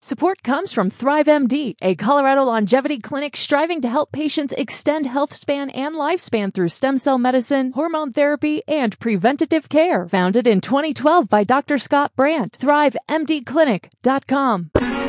Support comes from ThriveMD, a Colorado longevity clinic striving to help patients extend health span and lifespan through stem cell medicine, hormone therapy, and preventative care. Founded in 2012 by Dr. Scott Brandt. ThriveMDclinic.com.